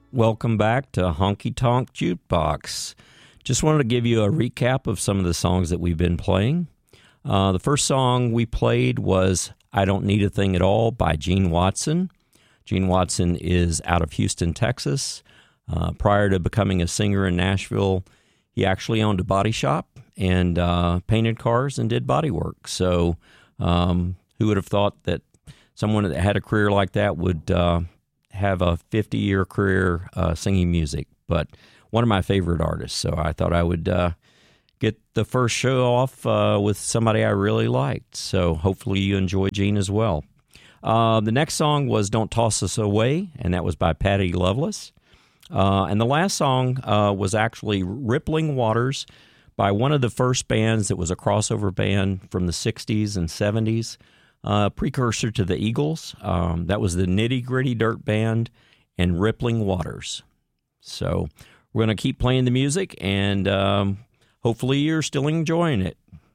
Welcome back to Honky Tonk Jukebox. Just wanted to give you a recap of some of the songs that we've been playing. The first song we played was I Don't Need a Thing at All by Gene Watson. Gene Watson is out of Houston, Texas. Prior to becoming a singer in Nashville, he actually owned a body shop and painted cars and did body work. So who would have thought that someone that had a career like that would have a 50-year career singing music? But one of my favorite artists. So I thought I would get the first show off with somebody I really liked. So hopefully you enjoy Gene as well. The next song was Don't Toss Us Away, and that was by Patty Loveless. And the last song was actually Rippling Waters by one of the first bands that was a crossover band from the 60s and 70s, precursor to the Eagles. That was the Nitty Gritty Dirt Band and Rippling Waters. So we're going to keep playing the music, and hopefully you're still enjoying it.